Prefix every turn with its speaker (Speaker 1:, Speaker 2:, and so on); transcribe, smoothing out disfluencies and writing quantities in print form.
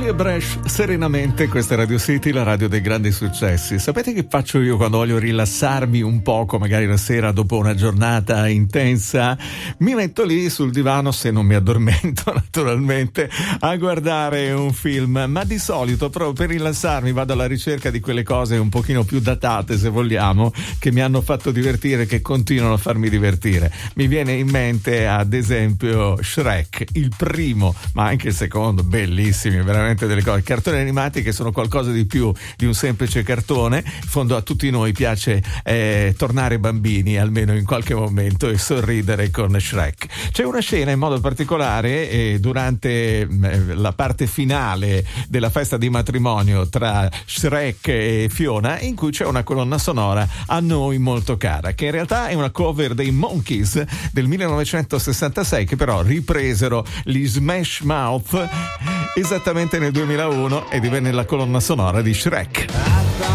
Speaker 1: Julia Bresh, serenamente, questa è Radio City, la radio dei grandi successi. Sapete che faccio io quando voglio rilassarmi un poco, magari la sera dopo una giornata intensa? Mi metto lì sul divano, se non mi addormento naturalmente, a guardare un film, ma di solito proprio per rilassarmi vado alla ricerca di quelle cose un pochino più datate, se vogliamo, che mi hanno fatto divertire, che continuano a farmi divertire. Mi viene in mente ad esempio Shrek, il primo, ma anche il secondo, bellissimi, veramente delle cose, cartoni animati che sono qualcosa di più di un semplice cartone. In fondo a tutti noi piace tornare bambini almeno in qualche momento e sorridere con Shrek. C'è una scena in modo particolare durante la parte finale della festa di matrimonio tra Shrek e Fiona, in cui c'è una colonna sonora a noi molto cara, che in realtà è una cover dei Monkees del 1966, che però ripresero gli Smash Mouth esattamente nel 2001 e divenne la colonna sonora di Shrek.